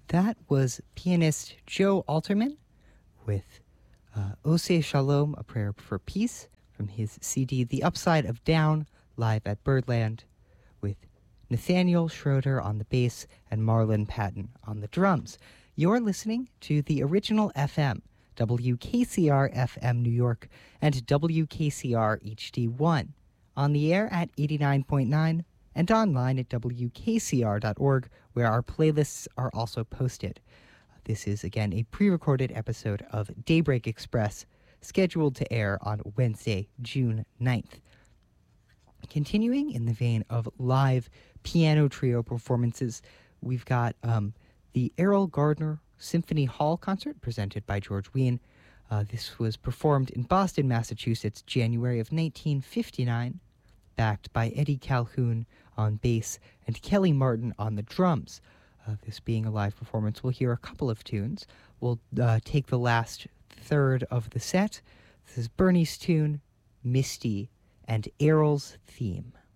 That was pianist Joe Alterman with Ose Shalom, A Prayer for Peace, from his CD The Upside of Down, live at Birdland, with Nathaniel Schroeder on the bass and Marlon Patton on the drums. You're listening to the Original FM, WKCR FM New York, and WKCR HD1, on the air at 89.9 and online at WKCR.org, where our playlists are also posted. This is, again, a pre-recorded episode of Daybreak Express, scheduled to air on Wednesday, June 9th. Continuing in the vein of live piano trio performances, we've got the Errol Gardner Symphony Hall concert presented by George Wein. This was performed in Boston, Massachusetts, January of 1959, backed by Eddie Calhoun on bass and Kelly Martin on the drums. This being a live performance, we'll hear a couple of tunes. We'll take the last third of the set. This is Bernie's tune, Misty, and Errol's theme.